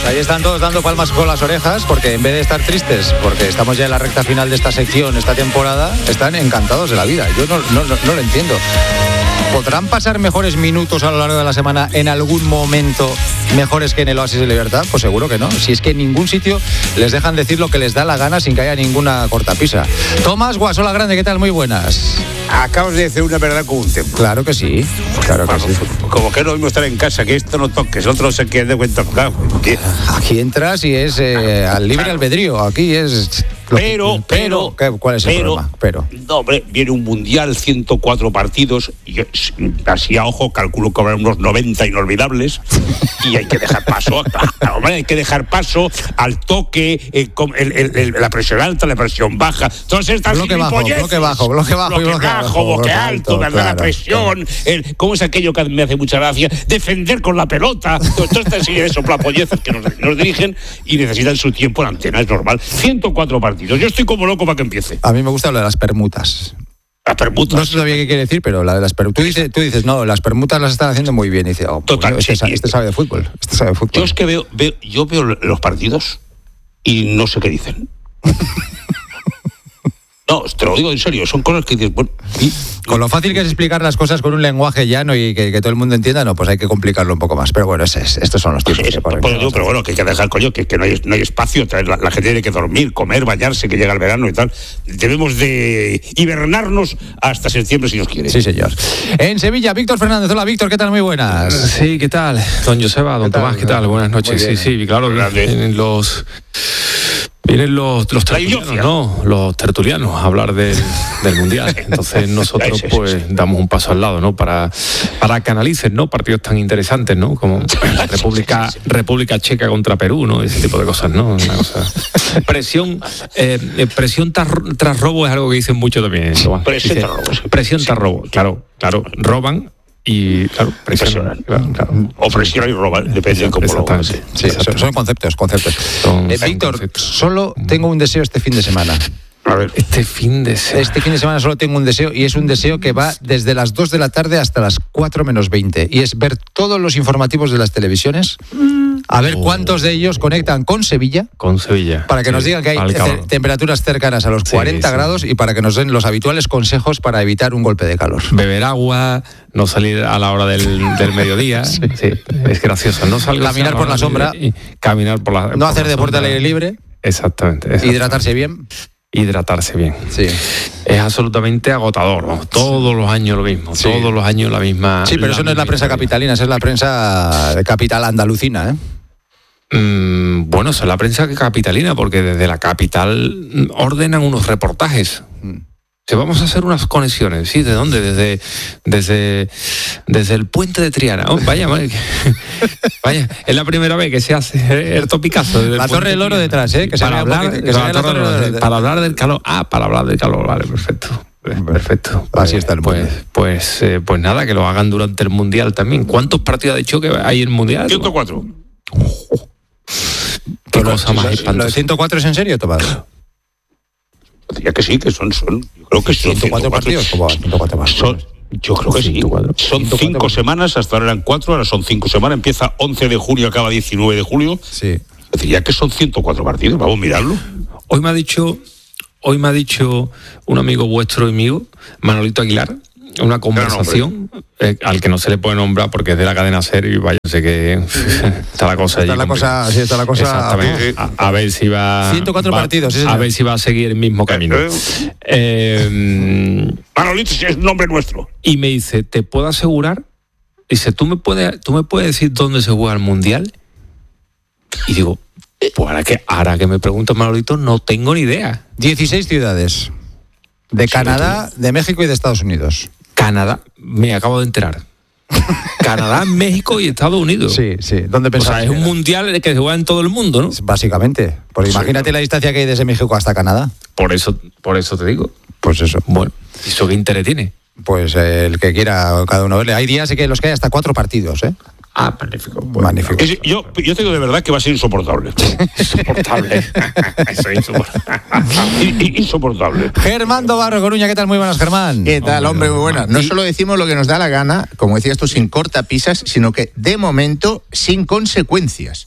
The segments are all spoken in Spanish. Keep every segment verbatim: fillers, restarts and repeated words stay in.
Pues ahí están todos dando palmas con las orejas, porque en vez de estar tristes, porque estamos ya en la recta final de esta sección, esta temporada, están encantados de la vida. Yo no, no, no, no lo entiendo. ¿Podrán pasar mejores minutos a lo largo de la semana en algún momento mejores que en el Oasis de Libertad? Pues seguro que no. Si es que en ningún sitio les dejan decir lo que les da la gana sin que haya ninguna cortapisa. Tomás Guasola Grande, ¿qué tal? Muy buenas. Acabas de decir una verdad con un tiempo. Claro que sí, claro que Vamos, sí. Como que no mismo estar en casa, que esto no toques, otro se quede de cuenta. Aquí entras y es eh, al libre albedrío. Aquí es... Pero, pero, ¿qué, ¿cuál es el pero, problema? Pero, no, hombre, viene un mundial, ciento cuatro partidos, y yo, así a ojo calculo que habrá unos noventa inolvidables, y hay que dejar paso, a, hombre, hay que dejar paso al toque, eh, el, el, el, la presión alta, la presión baja, todas estas bloque bajo, bloque bajo, bloque bajo, bloque bloque bajo, bajo, bloque bloque alto, alto, ¿verdad? claro, La presión, el, ¿cómo es aquello que me hace mucha gracia? Defender con la pelota, todas estas serie de soplapolleces que nos, nos dirigen y necesitan su tiempo en antena, es normal. ciento cuatro partidos. Yo estoy como loco para que empiece. A mí me gusta lo de las permutas. Las permutas. No sé todavía qué quiere decir, pero la de las permutas. Tú dices, tú dices, no, las permutas las están haciendo muy bien. Y dice, oh, Total, pues, este, sí, este sabe de fútbol. Este sabe de fútbol. Yo es que veo, veo, yo veo los partidos y no sé qué dicen. No, te lo digo en serio, son cosas que dices, bueno... ¿y? Con lo fácil que es explicar las cosas con un lenguaje llano y que, que todo el mundo entienda, no, pues hay que complicarlo un poco más. Pero bueno, es, es, estos son los tiempos. Es, que corren, pues, digo, pero bueno, que hay que dejar, coño, que, que no, hay, no hay espacio, la, la gente tiene que dormir, comer, bañarse, que llega el verano y tal. Debemos de hibernarnos hasta septiembre, si Dios quiere. Sí, señor. En Sevilla, Víctor Fernández. Hola, Víctor, ¿qué tal? Muy buenas. Sí, ¿qué tal? Don Joseba, don Tomás, ¿qué tal? Buenas noches. Sí, sí, claro, vienen los... Vienen los, los tertulianos, ¿no? Los tertulianos a hablar del, del Mundial. Entonces nosotros pues damos un paso al lado, ¿no? Para, para que analicen, ¿no? Partidos tan interesantes, ¿no? Como República, República Checa contra Perú, ¿no? Ese tipo de cosas, ¿no? Una cosa. Presión, eh, presión tras, tras robo es algo que dicen mucho también. Presión tras robo. Presión tras robo, claro, claro. Roban. Y claro, presionan, claro, claro. O presionan y roban, depende de cómo lo hagan. Sí, sí, son conceptos, conceptos. Son, eh, son Víctor, conceptos. Solo tengo un deseo este fin de semana. A ver. Este fin de semana. Este fin de semana solo tengo un deseo, y es un deseo que va desde las dos de la tarde hasta las cuatro menos veinte. Y es ver todos los informativos de las televisiones, a ver cuántos de ellos conectan con Sevilla. Con Sevilla. Para que sí, nos digan que hay te- temperaturas cercanas a los sí, cuarenta sí. grados y para que nos den los habituales consejos para evitar un golpe de calor. Beber agua, no salir a la hora del, del mediodía. Sí. Sí, es gracioso. No salgas Caminar a por la sombra. Y caminar por la No por hacer la deporte al sombra. aire libre. Exactamente, exactamente. Hidratarse bien. Hidratarse bien. Sí. Es absolutamente agotador, vamos, todos los años lo mismo, Sí. todos los años la misma... Sí, pero eso no es la misma prensa historia. capitalina, esa es la prensa capital andalucina, ¿eh? Mm, bueno, eso es la prensa capitalina, porque desde la capital ordenan unos reportajes. Mm. Si vamos a hacer unas conexiones, ¿sí? ¿De dónde? Desde desde, desde el puente de Triana. Oh, vaya, vaya, vaya, es la primera vez que se hace el topicazo. La Torre del Oro detrás, ¿eh? Que se para, vea un hablar, poquito- que se la vea la Torre Torre del del- Oro. para hablar del calor. Ah, para hablar del calor, vale, perfecto. Perfecto. Así está el pues, Mundial. pues, eh, pues nada, que lo hagan durante el Mundial también. ¿Cuántos partidos ha dicho que hay en el Mundial? ciento cuatro. Qué Lo- cosa más ¿Lo de espantosa. ciento cuatro es en serio, Tomás? Diría que sí, que son, son yo creo que son ciento cuatro partidos. ¿Cómo va? ciento cuatro más. Son, yo creo que sí. ciento cuatro. Son ciento cuatro cinco partidos. semanas, hasta ahora eran cuatro, ahora son cinco semanas. Empieza once de junio, acaba diecinueve de julio. Sí. Diría que son ciento cuatro partidos, vamos a mirarlo. Hoy me ha dicho, hoy me ha dicho un amigo vuestro y mío, Manolito Aguilar, una conversación eh, al que no se le puede nombrar porque es de la cadena SER y vaya, sé que está la cosa allí. Está la cosa, sí, está la cosa. Exactamente. A, a ver si va. ciento cuatro va- partidos, sí, A señor. ver si va a seguir el mismo camino. Eh, Eh, Manolito es un nombre nuestro. y me dice, ¿te puedo asegurar? Dice, ¿tú me puedes, tú me puedes decir dónde se juega el Mundial? Y digo, pues ahora que, ahora que me pregunta Manolito, no tengo ni idea. dieciséis ciudades. De Canadá, de México y de Estados Unidos. Canadá, me acabo de enterar. Canadá, México y Estados Unidos. Sí, sí. ¿Dónde O pensabas? sea, es que un era? mundial que se juega en todo el mundo, ¿no? Básicamente. Porque Sí, imagínate la distancia que hay desde México hasta Canadá. Por eso, por eso te digo. Pues eso. Bueno, ¿eso qué interés tiene? Pues eh, el que quiera cada uno verle. Hay días en que los que hay hasta cuatro partidos, ¿eh? Ah, magnífico. Magnífico. Es- yo, yo te digo de verdad que va a ser insoportable. Insoportable. Eso es insoportable. I- i- insoportable. Germán Dobarro Coruña, ¿qué tal? Muy buenas, Germán. ¿Qué tal, hombre? Muy buena. No solo decimos lo que nos da la gana, como decías tú, sin cortapisas, sino que de momento sin consecuencias.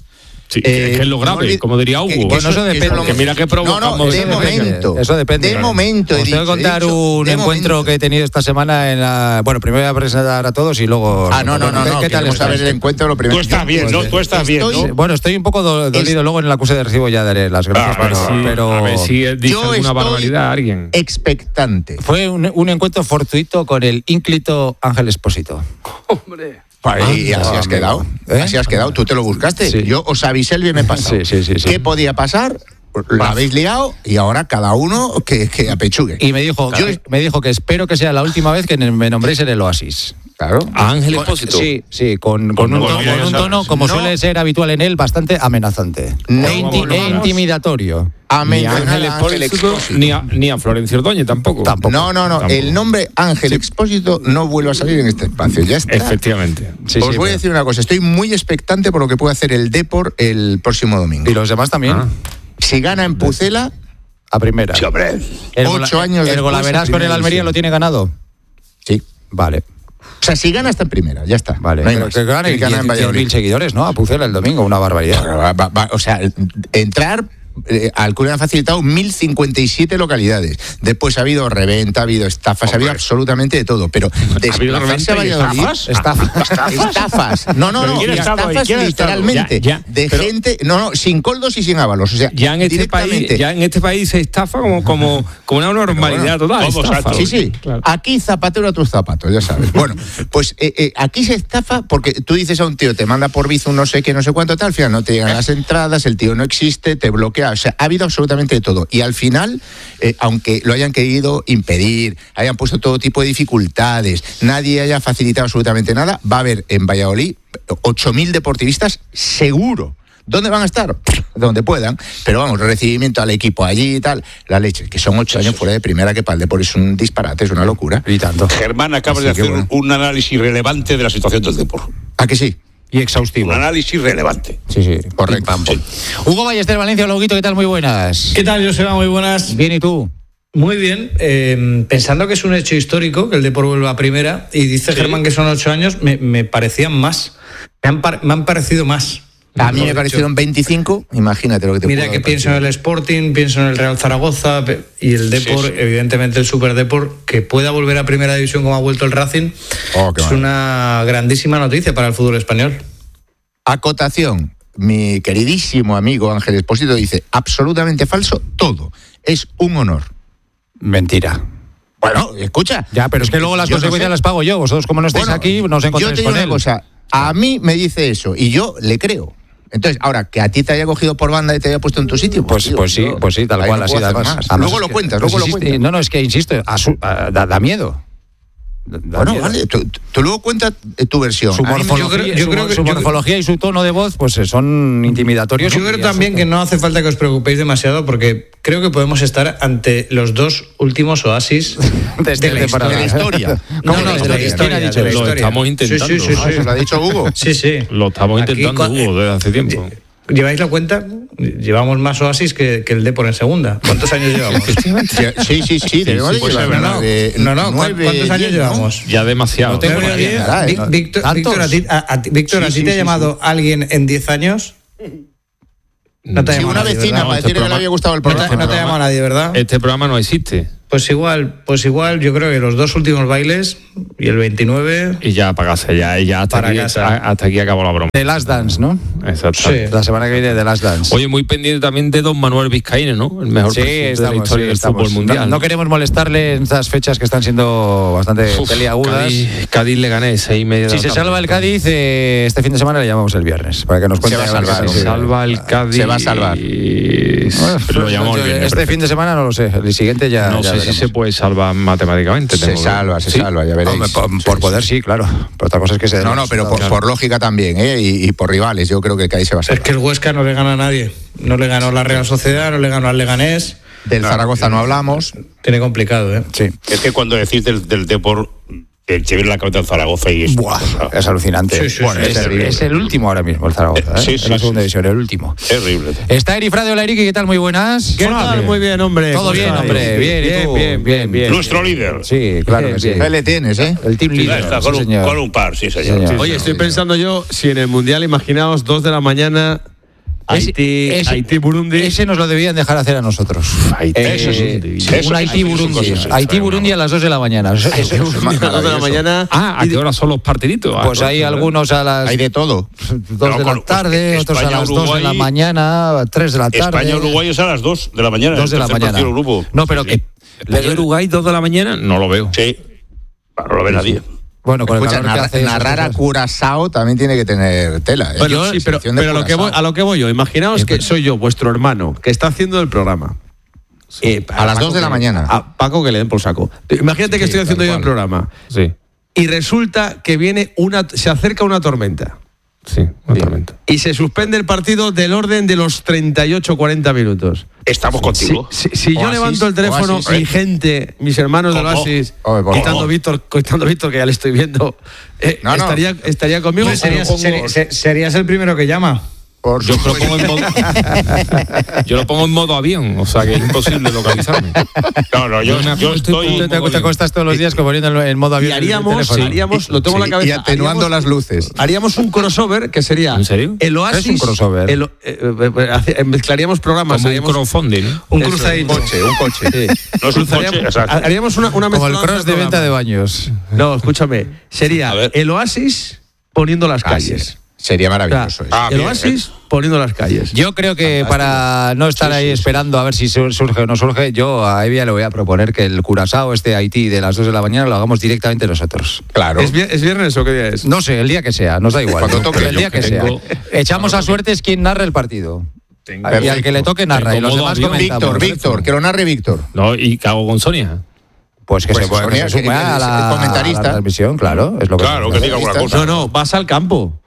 Sí, eh, que es lo grave, no, como diría Hugo. Que, bueno, eso depende. Porque mira que provocamos. No, no, de eso momento. Depende, eso depende. De claro. momento. Os tengo que contar dicho, un encuentro momento. que he tenido esta semana en la... Bueno, primero voy a presentar a todos y luego... Ah, no, no, no. ¿Qué, no ¿qué tal es saber el encuentro lo primero? Tú estás bien, ¿no? Tú estás bien, ¿no? Bueno, estoy un poco do, dolido. Es... Luego en el acuse de recibo ya daré las gracias. Ah, pero, sí, pero... A ver si dice Yo alguna barbaridad a alguien. Expectante. Fue un, un encuentro fortuito con el ínclito Ángel Expósito. ¡Hombre! Y así has quedado. ¿Eh? Así has quedado. Tú te lo buscaste. Sí. Yo os avisé el viernes pasado. Sí, sí, sí, sí. ¿Qué podía pasar? Lo habéis liado y ahora cada uno que, que apechugue. Y me dijo, yo, me dijo que espero que sea la última vez que me nombréis en el Oasis. Claro. ¿A Ángel Expósito? Sí, sí, con, con, con, un, tono, con un tono, como no, suele ser habitual en él, bastante amenazante. No, e, inti, no, e intimidatorio. Ni a Ángel Expósito, ni a, ni a Florencio Ordóñez tampoco. tampoco. No, no, no. Tampoco. El nombre Ángel Expósito no vuelve a salir en este espacio. Ya está. Efectivamente. Sí, Os sí, voy pero... a decir una cosa. Estoy muy expectante por lo que puede hacer el Depor el próximo domingo. Y los demás también. Ah. Si gana en Pucela... A primera. Sí, hombre. El Ocho años ¿El, el Golaveras con el Almería lo tiene ganado? Sí. Vale. O sea, si gana está en primera, ya está. Vale, no hay más. Que gane diez mil seguidores, ¿no? A Pucela el domingo, una barbaridad. Va, va, va, o sea, entrar... Eh, al club le han facilitado mil cincuenta y siete localidades. Después ha habido reventa, ha habido estafas, Hombre. ha habido absolutamente de todo. Pero desplazarse a Valladolid. ¿Estafas? ¿Estafas? ¿Estafas? Estafas. No, no, no. Estafas literalmente. Ya, ya, de pero, gente, no, no, sin coldos y sin ábalos. O sea, ya en este país, ya en este país se estafa como, como, como una normalidad bueno, total. Sí, sí. Claro. Aquí zapatero a tus zapatos, ya sabes. Bueno, pues eh, eh, aquí se estafa porque tú dices a un tío, te manda por Bizum no sé qué, no sé cuánto tal, al final no te llegan las entradas, el tío no existe, te bloquea. O sea, ha habido absolutamente de todo. Y al final, eh, aunque lo hayan querido impedir, hayan puesto todo tipo de dificultades, nadie haya facilitado absolutamente nada, va a haber en Valladolid ocho mil deportivistas seguro. ¿Dónde van a estar? Donde puedan. Pero vamos, recibimiento al equipo allí y tal. La leche, que son ocho años fuera de primera, que para el deporte es un disparate, es una locura. Y tanto. Germán, acabas Así de hacer bueno. un análisis relevante de la situación del deporte. ¿A que sí? Y exhaustivo. Un análisis relevante. Sí, sí, correcto. Sí. Hugo Ballester, Valencia, Loguito, ¿qué tal? Muy buenas. ¿Qué tal, Joseba? Muy buenas. Bien, ¿y tú? Muy bien. Eh, pensando que es un hecho histórico, que el Depor vuelva a primera, y dice sí. Germán que son ocho años, me, me parecían más. Me han, me han parecido más. A mí me parecieron veinticinco, imagínate lo que te Mira que pienso en el Sporting, pienso en el Real Zaragoza y el Depor, sí, sí. evidentemente el Super Depor, que pueda volver a primera división como ha vuelto el Racing, oh, es mal. Una grandísima noticia para el fútbol español. Acotación, mi queridísimo amigo Ángel Expósito dice, absolutamente falso todo, es un honor. Mentira. Bueno, escucha. Ya, pero es que luego las consecuencias no sé. las pago yo, vosotros como no estáis bueno, aquí, nos encontréis yo te digo con una él. Cosa, a mí me dice eso y yo le creo. Entonces, ahora, que a ti te haya cogido por banda y te haya puesto en tu sitio, pues, pues, tío, pues sí, yo, pues sí, tal cual, no así, además. además. Luego lo cuentas, luego pues lo cuentas. No, no, es que insisto, a su, a, da, da miedo. Da bueno, miedo. Vale, tú, tú luego cuentas tu versión. Su morfología, yo creo, yo su, creo que, su morfología yo, y su tono de voz, pues son intimidatorios. Yo creo también que no hace falta que os preocupéis demasiado, porque creo que podemos estar ante los dos últimos oasis de, de, la, historia. de la historia. No, no, no, de la historia. Dicho, de la lo estamos intentando. Sí, sí, sí, sí. ¿Lo ha dicho Hugo? Sí, sí. Lo estamos Aquí, intentando, Hugo, desde hace tiempo. ¿Lleváis la cuenta? Llevamos más oasis que, que el Depor en segunda. ¿Cuántos años llevamos? sí, sí, sí. sí, sí, sí pues no, no, de, no, no, nueve, ¿cuántos años diez, llevamos? Ya demasiado. No tengo ni idea. Víctor, Víctor, a ti, a, a, Víctor, sí, ¿a ti sí, te sí, ha llamado sí. alguien en diez años? No te ha llamado sí, una nadie, vecina ¿verdad? Para decir que le había gustado el programa. No te, no te ha llamado nadie, ¿verdad? Este programa no existe. Pues igual, pues igual, yo creo que los dos últimos bailes y el veintinueve... Y ya para casa, ya, ya hasta, para aquí, casa. hasta aquí acabó la broma. The Last Dance, ¿no? Exacto. Sí. La semana que viene de The Last Dance. Oye, muy pendiente también de don Manuel Vizcaíno, ¿no? El mejor sí, presidente estamos, de la historia sí, del estamos. fútbol mundial. No, no queremos molestarle en estas fechas que están siendo bastante Uf, peliagudas. Cádiz, Cádiz le gané seis y media. Si se tarde. salva el Cádiz, eh, este fin de semana le llamamos el viernes, para que nos cuente. Se va a salvar. Se salva el Cádiz. Se va a salvar. Y... Bueno, lo llamamos el viernes. Este perfecto. fin de semana no lo sé, el siguiente ya No ya sé veremos. si se puede salvar matemáticamente. Se salva, se ¿Sí? salva, ya veréis. No, por, por poder sí, claro. Pero otra cosa es que se... No, no, pero por, por lógica también, ¿eh? Y, y por rivales, yo creo que ahí se va a salvar. Es que el Huesca no le gana a nadie. No le ganó la Real Sociedad, no le ganó al Leganés. Del no, Zaragoza no hablamos. Tiene complicado, ¿eh? Sí. Es que cuando decís del, del Depor... que se viene la cabeza del Zaragoza y es... Buah, es alucinante. Sí, sí, bueno, sí, es, es, es el último ahora mismo, el Zaragoza, ¿eh? Sí, sí, en la segunda sí, división, el último. Terrible. Está Eri Frade, hola Eriki, ¿qué tal? Muy buenas. ¿Qué tal? Muy bien, hombre. Todo bien, hombre. Bien, bien, bien, bien, bien. Nuestro líder. Sí, claro que sí. Ahí le tienes, ¿eh? El team líder. Está, con, sí, un, con un par, sí, señor. Sí, señor. Oye, estoy pensando yo, si en el Mundial, imaginaos, dos de la mañana... Haití, ese, Haití, Burundi. Ese nos lo debían dejar hacer a nosotros. Haití, eh, eso sí. Un Haití-Burundi. Haití-Burundi a las dos de la mañana. Eso, eso, eso es a las dos de la mañana. Ah, ¿a qué hora son los partiditos? Pues hay algunos a las... Hay de todo. dos no, de la tarde, pues, otros España, a las Uruguay, dos de la mañana, tres de la tarde. España-Uruguay es a las dos de la mañana. dos de la mañana. No, pero sí, que... España-Uruguay, dos de la mañana, no lo veo. Sí, no lo ve nadie. Bueno, con Escucha, el calor narra, que hace narrar a Curazao también tiene que tener tela. ¿eh? Bueno, sí, pero, pero lo que voy, a lo que voy yo, imaginaos que soy yo, vuestro hermano, que está haciendo el programa. Eh, a, a las dos de la mañana. A Paco que le den por saco. Imagínate que sí, estoy haciendo yo el programa. Sí. Y resulta que viene una, se acerca una tormenta. Sí, una tormenta. Y se suspende el partido del orden de los treinta y ocho cuarenta minutos. Estamos contigo. Si, si, si yo levanto el teléfono, Oasis, mi gente, mis hermanos del Oasis, quitando Víctor, quitando Víctor, que ya le estoy viendo, eh, no, no. Estaría, estaría conmigo. Serías, pongo... ser, serías el primero que llama. Por yo, lo pongo en modo, yo lo pongo en modo avión, o sea que es imposible localizarme. No, no, yo, yo, yo estoy. Te, te acostas todos los días poniendo en modo avión. Y haríamos, haríamos lo tengo sí, en la cabeza. Y atenuando haríamos, las luces. Haríamos un crossover que sería. ¿En serio? El Oasis. ¿Es un crossover? El, eh, eh, mezclaríamos programas. Como haríamos, un crowdfunding, ¿no? Un cruzadito. Un coche, un coche. Sí. No es un coche, exacto. Haríamos una, una Como el cross de venta de baños. No, escúchame. Sería el Oasis poniendo las calles. Sería maravilloso. O sea, ah, el bien, Oasis bien. Poniendo las calles. Yo creo que fantástico. Para no estar sí, ahí sí, esperando sí. a ver si surge o no surge, yo a Evia le voy a proponer que el Curazao este Haití de las dos de la mañana lo hagamos directamente nosotros. Claro. ¿Es, ¿Es viernes o qué día es? No sé, el día que sea, nos da igual. Cuando toque, el día que, que tengo, sea. Echamos a suertes quien narre el partido. Tengo, y al que le toque narra y los demás comentamos. Víctor, Víctor, que lo narre Víctor. No, y ¿qué hago con Sonia? Pues que pues se, puede, que se sume a la, comentarista. A la transmisión, claro. Es lo que claro, que diga alguna cosa. No, no, vas al campo.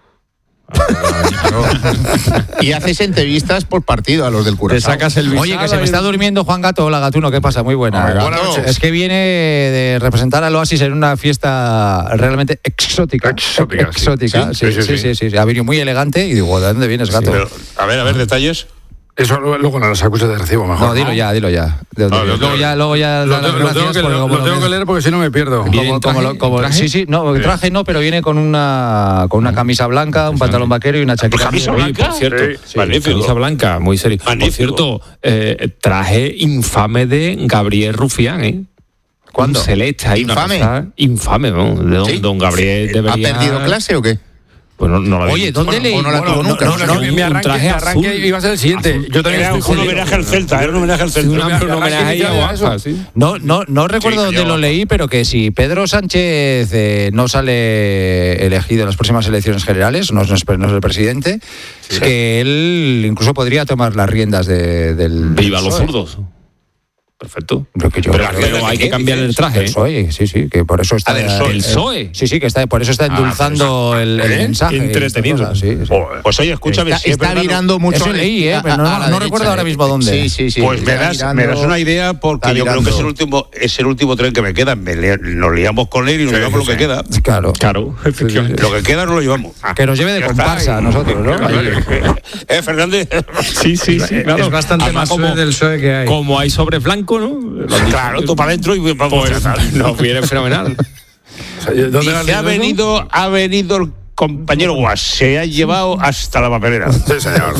Y haces entrevistas por partido a los del Curazao. Te sacas el Oye, que se me está durmiendo Juan Gato. Hola, Gatuno, ¿qué pasa? Muy buena. Oh, buenas noches. Es que viene de representar al Oasis en una fiesta realmente exótica. Exótica. Exótica, sí. Sí, sí, sí. sí, sí, sí. Ha venido muy elegante y digo, ¿de dónde vienes, Gato? Sí, pero, a ver, a ver, detalles. Eso luego no los acuses de recibo, mejor. No, dilo ¿no? ya, dilo ya. De no, luego, luego ya, luego ya. Lo, lo, lo tengo, que, lo, lo tengo que leer porque si no me pierdo. Como, como, como, como, sí, sí, no, traje no, pero viene con una con una camisa blanca, un pantalón vaquero y una chaqueta. ¿Camisa blanca? Por cierto, sí, sí, magnífico. Camisa blanca, muy serio. Magnífico. Por cierto, eh, traje infame de Gabriel Rufián, ¿eh? ¿Cuándo? Un celeste ahí. ¿Infame? Una cosa infame, ¿no? De don, ¿sí? don Gabriel sí. debería... ¿Ha perdido clase o qué? Pues no, no la Oye, ¿dónde bueno, leí? O no la tuvo nunca. No, no, no, no, mi arranque, mi arranque iba a ser el siguiente. Azul. Yo también era estoy un homenaje al Celta, era un homenaje al Celta. Un, un homenaje a Guapa, sí. No, no, no recuerdo sí, dónde lo leí, pero que si Pedro Sánchez eh, no sale elegido en las próximas elecciones generales, no, no, es, no es el presidente, sí. que él incluso podría tomar las riendas de, del... Viva los zurdos. Perfecto. Pero, que yo pero, pero hay que cambiar el traje. El P S O E, sí, sí, que por eso está... Ah, ¿El P S O E? El, sí, sí, que está, por eso está endulzando ah, pues, el, el ¿eh? mensaje. Entretenido. Sí, sí. Pues oye, escúchame. Está, está virando mucho... Eso leí, ¿eh? Pero no, no, no recuerdo ahora mismo dónde. Sí, sí, sí. Pues me das, virando, me das una idea porque yo creo que es el último es el último tren que me queda. Me le, nos liamos con él y nos sí, llevamos sí. lo que queda. Claro. Claro, efectivamente. Lo que queda nos lo llevamos. Que nos lleve de comparsa a nosotros, ¿no? ¿Eh, Fernández? Sí, sí, sí, claro. Es bastante más como del P S O E que hay. Como hay sobre blanco, ¿no? Claro, tú para adentro y vamos pues, a No, viene fenomenal. ¿Dónde ha venido, ha venido el compañero Guas, se ha llevado hasta la papelera. Sí, señor.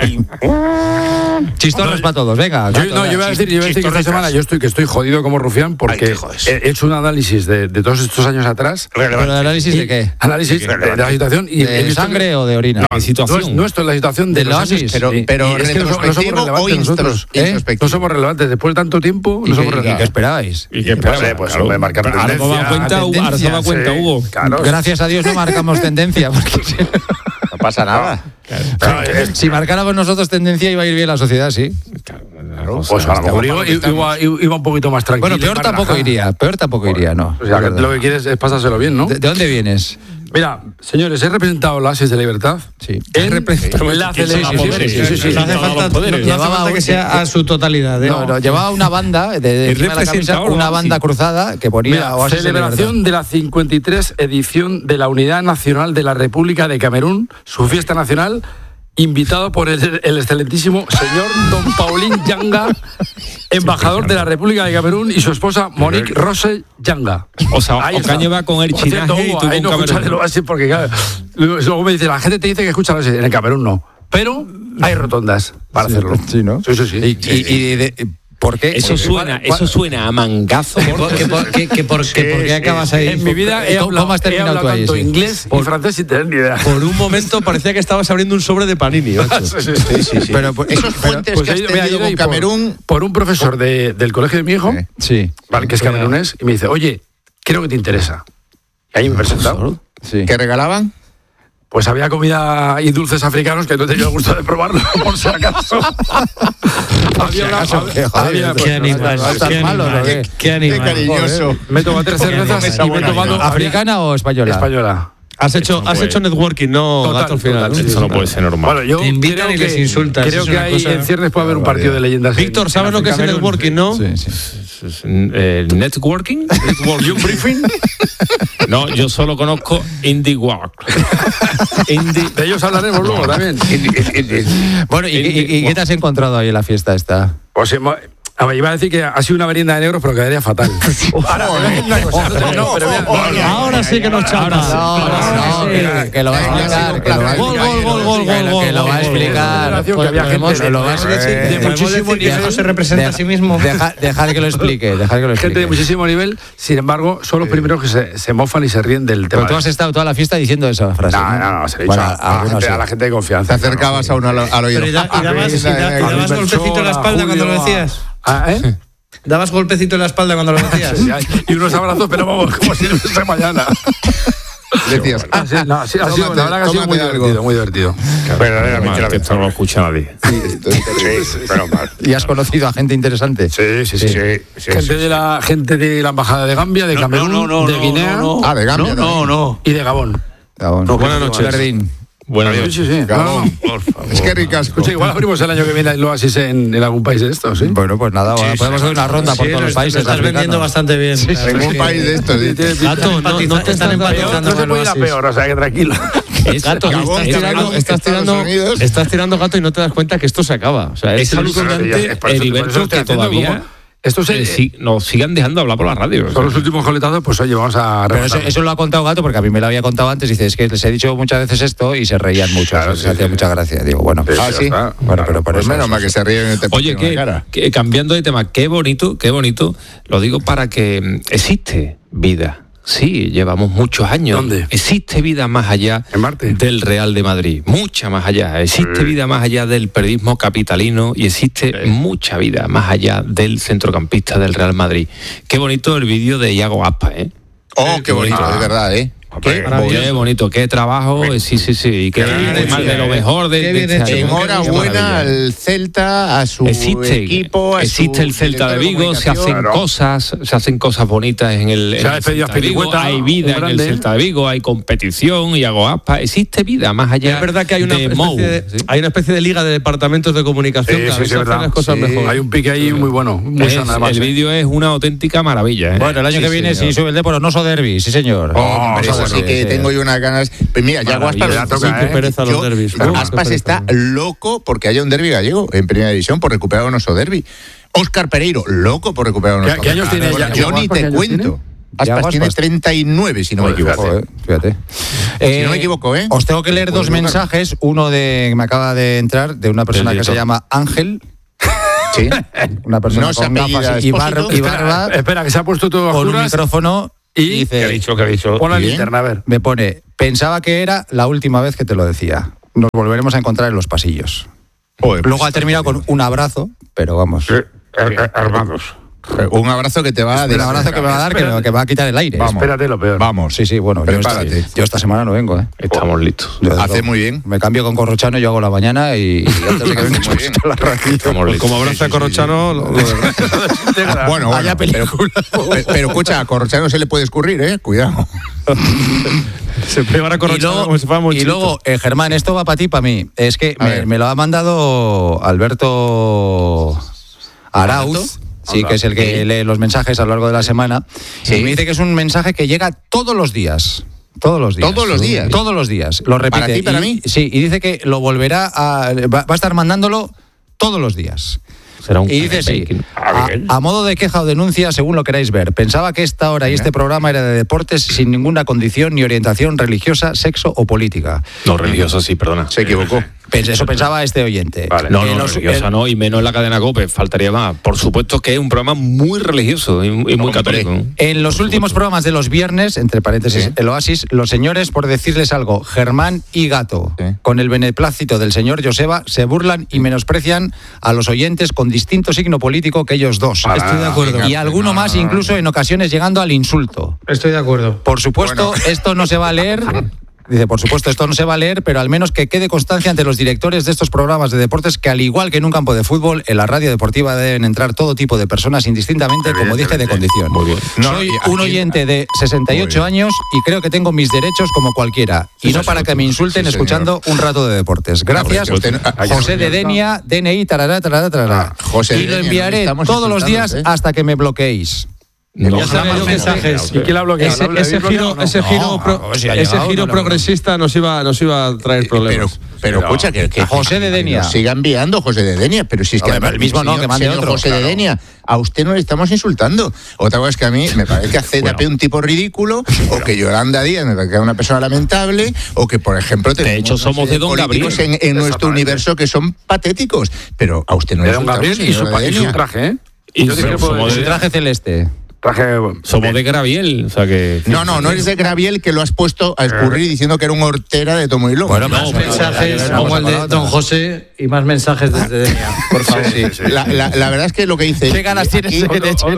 Chistorras para todos, venga. Yo, no, yo voy a decir, yo voy a decir que esta semana yo estoy que estoy jodido como rufián porque Ay, he hecho un análisis de, de todos estos años atrás. ¿Pero análisis de qué? Análisis de, de la situación. Y ¿De sangre que, o de orina? No, situación. No, es, no esto es la situación de, de los años, pero, sí. pero es que no, no somos relevantes nosotros. ¿Eh? No somos relevantes. Después de tanto tiempo, no somos relevantes. ¿Y qué esperabais? ¿Y qué esperabais? Pues claro. me marcar tendencia. Ahora se da cuenta, Hugo. Gracias a Dios no marcamos tendencia. No pasa nada. Claro. Si marcáramos nosotros tendencia iba a ir bien la sociedad, sí. Claro, pues a lo mejor iba, iba, iba un poquito más tranquilo. Bueno, peor tampoco relajado. iría, peor tampoco iría, no. O sea, que lo que quieres es pasárselo bien, ¿no? ¿De, de dónde vienes? Mira, señores, he representado la Oasis de Libertad. Sí. He representado la celebración. Sí, sí, sí, sí. No hace falta, no, no hace falta que sea a su totalidad. ¿eh? No, no, llevaba una banda, de, de encima de la camisa, una banda cruzada que ponía Mira, Oasis celebración de, de la cincuenta y tres edición de la Unidad Nacional de la República de Camerún, su fiesta nacional, invitado por el, el excelentísimo señor Don Paulín Yanga, embajador de la República de Camerún, y su esposa Monique Rose Yanga. O sea, Ocaña va con el chinaje y tú con no Camerún. Así porque claro, luego me dice, la gente te dice que escucha, en el Camerún no. pero hay rotondas para sí, hacerlo. Sí, ¿no? Sí, sí, sí. Y, y, y de, ¿por qué? Eso suena, eso suena a mangazo. ¿Qué por, qué por, qué, qué por, qué por qué acabas ahí? En mi vida he hablado, he hablado tanto ahí, inglés por, y francés sin tener ni idea. Por un momento parecía que estabas abriendo un sobre de Panini. sí, sí, sí, sí, sí. Pero pues, esos puentes pues, que has tenido con Camerún... Por, por un profesor de, del colegio de mi hijo, sí. Vale, que es camerunés, y me dice, oye, creo que te interesa. Y ahí me he presentado. Sí. ¿Qué regalaban? Pues había comida y dulces africanos que no he tenido el gusto de probarlo, por si acaso. había una... Había, qué animal, qué animal, qué animal. Qué cariñoso. Me he tomado tres cervezas y me he tomado... ¿Africana o española? Española. Has hecho, has hecho networking, no total, gato al final. Total, ¿no? Eso no puede ser normal. Bueno, yo te invitan y que, les insultas. Creo que ahí en ciernes puede haber un partido de leyendas. Víctor, ¿sabes lo que es el networking, no? Sí, sí. Eh, ¿Networking? ¿Y un briefing? No, yo solo conozco Indie Work. Indie. De ellos hablaremos luego también. Bueno, ¿y, y, y qué te has encontrado ahí en la fiesta esta? Pues hemos... A ver, iba a decir que ha sido una merienda de negros, pero quedaría fatal. Ahora, no, pero ahora sí que nos chapas. No, no, no, que, que lo va a explicar. Que lo va a Gol, gol, gol, gol, gol. Que lo va a explicar. Que había gente lo va a de muchísimo nivel. No se representa a sí mismo. Dejar que lo explique, dejar que lo explique. Gente de muchísimo nivel, sin embargo, son los primeros que se, se mofan y se ríen del tema. Pero tú has estado toda la fiesta diciendo esa frase. No, no, no, se lo he dicho a la gente de confianza. Te acercabas a uno al oído. Y dabas golpecito en la espalda cuando lo decías. Ah, ¿eh? ¿Dabas golpecito en la espalda cuando lo decías? Y unos abrazos, pero vamos, como si no fuese mañana. Decías, ah, sí, no, sí, ha sido, la verdad que ha sido muy divertido, muy divertido. Verdaderamente, que esto no lo escucha nadie. Sí, pero mal. ¿Y has conocido a gente interesante? Sí, sí, sí. Sí, sí, sí, gente, sí, de la, gente de la Embajada de Gambia, de Camerún, no, no, no, de Guinea. no, no. Ah, de Gambia. No, no, no. Y de Gabón. Gabón. No, buenas noches. Jardín. Buenas noches. Sí, sí, sí. Gabón. Por favor. Es que ricasco. Escucha, igual abrimos el año que viene el Oasis en, en algún país de estos, ¿sí? Bueno, pues nada, ahora Sí, podemos sí, hacer una ronda por Sí, todos lo los países. estás vendiendo bastante bien. En un país de estos. ¿sí? Gato, no, no te están empatizando No se con puede ir a Oasis. peor, o sea que tranquilo. Gato, Gabón, estás tirando, Gabón, estás, Estados tirando, Unidos. estás tirando gato y no te das cuenta que esto se acaba. O sea, es, Es alucinante, Es por eso- Heriberto, por eso estoy que haciendo todavía como- Esto se, eh, sí, nos sigan dejando hablar por la radio. son los últimos coletazos, pues oye, vamos a... Pero eso, eso lo ha contado Gato porque a mí me lo había contado antes. Dice, es que les he dicho muchas veces esto y se reían mucho. Claro, se sí, hacía sí. mucha gracia. Digo, bueno, Sí, Ah, ya sí. está. bueno, pero por Pues eso. menos mal que se ríen y te Oye, ponen que, la cara. que cambiando de tema, qué bonito, qué bonito, lo digo para que mm, existe vida. Sí, llevamos muchos años. ¿Dónde? Existe vida más allá ¿En Marte? del Real de Madrid, mucha más allá. Existe Sí. vida más allá del periodismo capitalino y existe Sí. mucha vida más allá del centrocampista del Real Madrid. Qué bonito el vídeo de Iago Aspas, ¿eh? Oh, qué bonito, bonito. de verdad, ¿eh? Qué, qué bonito, qué trabajo, eh, sí, sí, sí, y qué bien además hecho, de lo mejor de, qué de bien este hecho. año. Enhorabuena Qué maravilla. al Celta, a su Existe, equipo, a existe su el Celta de director Vigo, se hacen comunicación. cosas, se hacen cosas bonitas en el, Se en ha el despedido Celta de Vigo, Azpilicueta, hay un vida en el grande. Celta de Vigo, hay competición, y hago aspa, existe vida más allá. Es verdad que hay una, de especie Mou, de, ¿sí? hay una especie de liga de departamentos de comunicación Sí, que a sí, veces sí, hacen verdad. las cosas Sí. mejor. Hay un pique ahí muy bueno, muy Es- sano además. el ¿eh? vídeo es una auténtica maravilla, ¿eh? Bueno, el año Sí, que viene, señor. si sube el Depor, no so derbi, sí, señor. Oh, hombre, Oso eso sí derbi, que sí. tengo yo unas ganas. Pues mira, Yago Maravilla, Aspas, ya toca, sí, ¿eh? qué pereza los yo- derbis. Uh, qué Aspas pereza. está loco porque haya un derbi gallego en primera división por recuperar un oso derbi. Óscar Pereiro, loco por recuperar un ¿Qué- oso qué años tiene ya- Yo Yago ni Aspas, qué te años cuento. tiene? Aspas Yago tiene Aspas. treinta y nueve, si no me Joder, equivoco. Joder, fíjate. Si no me equivoco, ¿eh? Os tengo que leer dos Pues, mensajes. Uno de me acaba de entrar de una persona Del que se director. llama Ángel. Sí. Una persona No se con apellida gafas y, bar- Expósito. y barba, Espera, espera, que se ha puesto todo a con un oscuras micrófono y y... dice, ¿Qué ha dicho? ¿Qué ha dicho? Pon la Bien. linterna, a ver. me pone, pensaba que era la última vez que te lo decía. Nos volveremos a encontrar en los pasillos. Joder, Luego pues, ha terminado con un abrazo, pero vamos. Armados. un abrazo que te va a Un abrazo que me va a dar que me, que me va a quitar el aire. Vamos. Espérate lo peor. Vamos. Sí, sí, bueno, yo esta, Prepárate. yo esta semana no vengo, ¿eh? Estamos listos. Yo, desde Hace luego, muy bien. Me cambio con Corrochano, yo hago la mañana y, y antes de que vengas Muy bien. a la radio. Estamos Pues listos. como abraza a Corrochano, lo- lo de- Bueno, Vaya bueno, pero, pero, pero escucha, a Corrochano se le puede escurrir, ¿eh? Cuidado. se prepara Y Corrochano luego, como si fuera y Monchito. luego, eh, Germán, esto va para ti, para mí. Es que A me, ver. me lo ha mandado Alberto Arauz. Sí, que es el que lee los mensajes a lo largo de la semana. Sí. Y me dice que es un mensaje que llega todos los días. Todos los días. ¿Todos los días? Todos los días. Lo repite. ¿Para ti, para Y- mí? Sí, y dice que lo volverá a. Va, va a estar mandándolo todos los días. Será un Y dice sí, bacon. a, a modo de queja o denuncia, según lo queráis ver. Pensaba que esta hora y este programa era de deportes sin ninguna condición ni orientación religiosa, sexo o política. No, religioso sí, perdona. Se equivocó. Eso pensaba este oyente. Vale. No, no, no, religiosa no, y menos en la cadena COPE, faltaría más. Por supuesto que es un programa muy religioso y, y muy católico. En los últimos programas de los viernes, entre paréntesis, ¿sí? El Oasis, los señores, por decirles algo, Germán y Gato, ¿sí? Con el beneplácito del señor Joseba, se burlan y menosprecian a los oyentes con distinto signo político que ellos dos. Para, Estoy de acuerdo. Y alguno no, más, incluso en ocasiones llegando al insulto. Estoy de acuerdo. Por supuesto, bueno. Esto no se va a leer... Dice, por supuesto, esto no se va a leer, pero al menos que quede constancia ante los directores de estos programas de deportes que, al igual que en un campo de fútbol, en la radio deportiva deben entrar todo tipo de personas indistintamente, como dije, de condición. Muy bien. No, Soy un oyente de sesenta y ocho años y creo que tengo mis derechos como cualquiera. Sí, y no para que me insulten sí, escuchando un rato de deportes. Gracias, usted, José de Denia, D N I, tarará, tarará, tarará. Ah, José y lo enviaré todos los días ¿eh? hasta que me bloqueéis. No, ya sabía yo mensajes. ¿Y quién la bloquea? Ese, ese giro, ese giro, pro, no, si ese llegado, giro no progresista nos iba, nos iba a traer problemas. Pero, pero no. escucha, que, que José de Denia. Siga enviando José de Denia, pero si es que no, el mismo no, que mande otro. José claro. de Denia, a usted no le estamos insultando. Otra cosa es que a mí me parece que a Z P bueno. un tipo ridículo, o que Yolanda Díaz me parece una persona lamentable, o que, por ejemplo, tenemos de hecho, somos de Don Gabriel en, en nuestro universo que son patéticos. Pero a usted no le insultamos. De Don Gabriel y su, y su traje, ¿eh? Y yo somos de traje celeste. Traje, somos de Graviel, o sea que... No, no, no eres de Graviel, que lo has puesto a escurrir diciendo que era un hortera de tomo y lomo. Bueno, más no, mensajes pero, como el de Don José y más mensajes desde Denia, por favor. Sí, sí. La, la, la verdad es que lo que dice... ¿Qué ganas tienes de que te echen?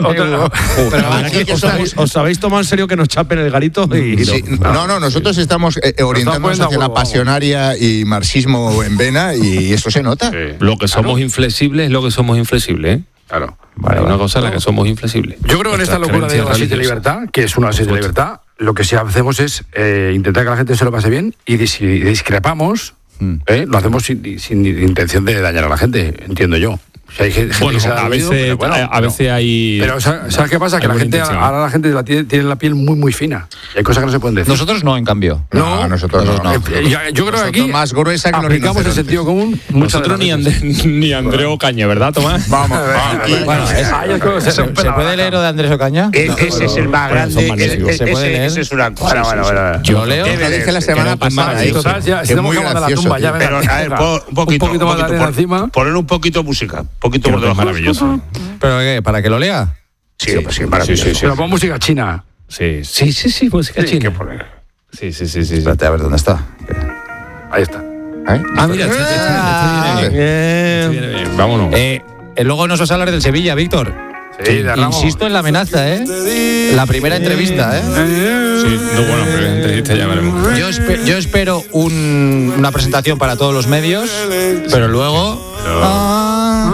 Os habéis tomado en serio que nos chapen el garito y... Sí, no, no, nosotros estamos eh, orientándonos hacia la pasionaria y marxismo en vena y eso se nota. Sí. Lo que somos inflexibles es lo que somos inflexibles, ¿eh? Claro. Vale, una cosa en la que somos inflexibles. Yo creo que en esta locura de Oasis de Libertad, que es una Oasis de Libertad, lo que sí hacemos es eh, intentar que la gente se lo pase bien y si discrepamos, mm. eh, lo hacemos sin, sin intención de dañar a la gente, entiendo yo. O sea, hay gente bueno, que se a, ha veces, ruido, bueno, a, a veces hay... Pero ¿sabes qué pasa? Que la gente, ahora la gente la tiene, tiene la piel muy, muy fina. Y hay cosas que no se pueden decir. Nosotros no, en cambio. No, no nosotros no. no. Eh, yo, yo creo que aquí más gruesa que aplicamos el sentido común. Nosotros ni, André, ni Andrés Ocaña, ¿verdad, Tomás? Vamos, vamos. Bueno, es, ¿se, ¿se puede leer lo de Andrés Ocaña? No, ese es el más grande. ¿Se puede leer? Ese es una cosa. Bueno, bueno, bueno. Yo leo. Lo dije la semana pasada. Estamos acabando la tumba ya. Pero, a ver, un poquito más de arena encima. Poner un poquito de música. Un poquito por debajo. Maravilloso. ¿Pero qué? ¿Para que lo lea? Sí, sí, sí, maravilloso. Sí, sí, sí. Pero pon música china. Sí, sí, sí, sí, música sí, china. Sí, sí, sí, sí. Espérate, a ver dónde está. Ahí está. ¿Eh? Ah, mira, este, este, este viene bien. Este viene bien. Vámonos. Eh, luego nos vas a hablar del Sevilla, Víctor. Sí, insisto en la amenaza, ¿eh? La primera entrevista, ¿eh? Sí, no, bueno, primera entrevista ya veremos. Yo, espe- yo espero un, una presentación para todos los medios, pero luego... No. Ah,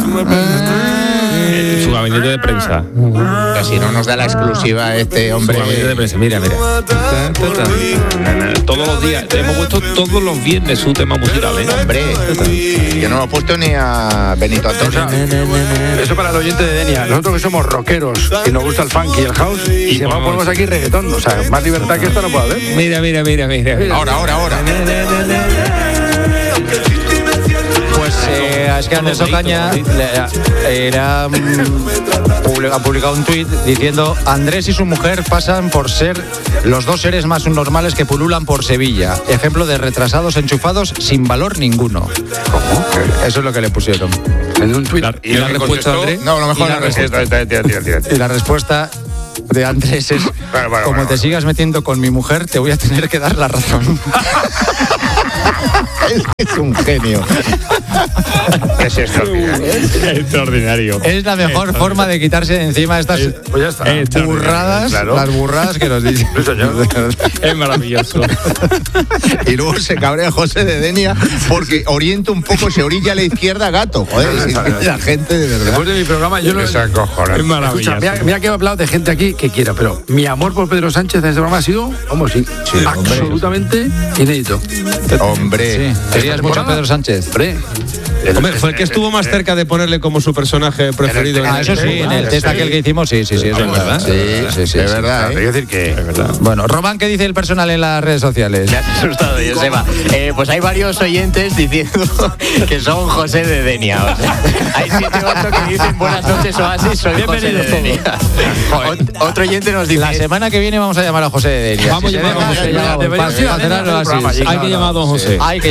eh, su gabinete de prensa. Pero si no nos da la exclusiva este hombre. Su gabinete de prensa, mira, mira. Todos los días, hemos puesto todos los viernes su tema musical, ¿eh? Hombre, yo no lo he puesto ni a Benito Antonio. O sea, eso para el oyente de Denia. Nosotros que somos rockeros y nos gusta el funk y el house, y si además ponemos aquí reggaetón, o sea, más libertad que esto no puede haber. Mira, mira, mira, mira. Ahora, ahora, ahora. Pues eh, es que Andrés Ocaña era, ha publicado un tuit diciendo: Andrés y su mujer pasan por ser los dos seres más normales que pululan por Sevilla. Ejemplo de retrasados enchufados sin valor ninguno. ¿Cómo? Eso es lo que le pusieron en un tuit. ¿Y la respuesta de Andrés? No, lo mejor la respuesta. Y la respuesta de Andrés es: bueno, bueno, como bueno, te bueno. sigas metiendo con mi mujer, te voy a tener que dar la razón. Es un genio. Es extraordinario. Es extraordinario. Es la mejor es forma de quitarse de encima estas es, pues ya está. burradas, claro. Las burradas que nos dicen. Es maravilloso. Y luego se cabrea José de Denia porque orienta un poco, se orilla a la izquierda Gato. Joder, la gente de verdad. Después de mi programa yo no... Es acojonante. Es maravilloso. Escucha, mira, mira que he hablado de gente aquí que quiera, pero mi amor por Pedro Sánchez en este programa ha sido, vamos, sí, sí, absolutamente hombre. inédito. Hombre. Sí. ¿Querías mucho a Pedro Sánchez? Hombre. Hombre, fue el que estuvo más cerca de ponerle como su personaje preferido. Ah, eso sí, en el test aquel que hicimos, sí, sí, sí, es verdad. Sí, sí, sí, es verdad. Hay que decir que es verdad. Bueno, Román, ¿qué dice el personal en las redes sociales? Me has asustado, Joseba. Eh, pues hay varios oyentes diciendo que son José de Denia. O sea, hay siete u ocho que dicen buenas noches Oasis, soy José de Denia. Ot- otro oyente nos dice... La semana que viene vamos a llamar a José de Denia. Vamos a llamar a José. Hay que llamar a don José. Hay que llamar a don José.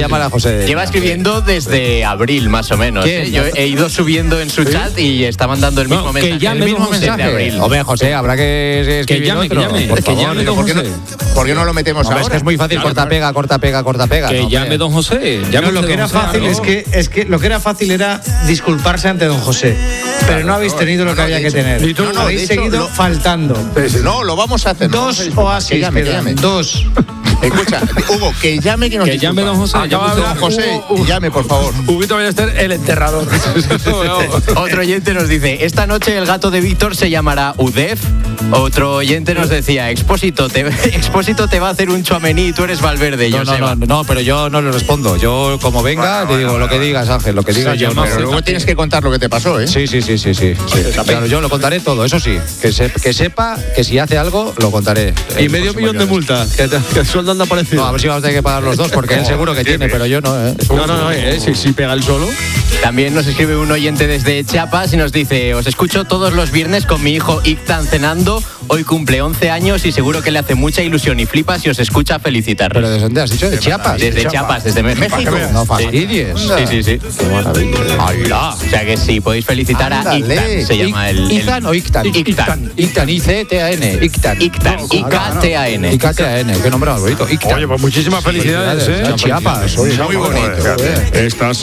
llamar a José. Lleva escribiendo desde abril, más o menos. ¿eh? Yo he ido subiendo en su ¿Sí? chat y está mandando el mismo no, mensaje. Que llame el mismo mensaje. De abril. Hombre, José, habrá que escribir que llame, otro. Que llame, por que favor, llame don ¿por qué, José? no, ¿Por qué no lo metemos no, ahora? Es que es muy fácil, claro, corta, no, pega, corta, pega, corta, pega. Que no, llame don José. Llame no, lo que era José, fácil es que, es que lo que era fácil era disculparse ante don José. Pero claro, no habéis tenido lo que no, había que tener. Y tú no, no, habéis seguido lo, faltando. No, lo vamos a hacer. Dos oasis. Que llame, que llame. Dos. Escucha, Hugo, que llame que nos Que llame don José. Llame don José y llame, por favor. Huguito Ballester, el enterrador. Otro oyente nos dice, esta noche el gato de Víctor se llamará Udef. Otro oyente nos decía, Expósito te, Expósito te va a hacer un chuamení y tú eres Valverde. No, no, no, no, pero yo no le respondo. Yo, como venga, bueno, te digo bueno, lo que digas, Ángel, lo que digas. Yo no, pero luego tienes que contar lo que te pasó, ¿eh? Sí, sí, sí, sí, sí. sí. Claro, yo lo contaré todo, eso sí. Que, se, que sepa que si hace algo, lo contaré. Y medio millón de multa, que, que el sueldo anda parecido. No, a ver si vamos a tener que pagar los dos, porque él seguro que tiene, pero yo no, ¿eh? No, no, no, eh, si, si pega el solo. También nos escribe un oyente desde Chiapas y nos dice, os escucho todos los viernes con mi hijo Ictan cenando. Hoy cumple once años y seguro que le hace mucha ilusión y flipa si os escucha felicitar. ¿Pero desde dónde has dicho? ¿De Chiapas? Desde Chiapas, Chiapas desde México. No fastidies. Sí, sí, sí. Qué maravilla. ¡Hala! O sea que sí, podéis felicitar Ándale. a Ictan. Se llama el... ¿Ictan o Ictan? Ictan. Ictan, I C T A N. Ictan. Ictan. I K T A N. I K T A N. Qué nombre más bonito. Ictan. Oye, pues muchísimas felicidades, ¿eh? Chiapas. Muy bonito. Estás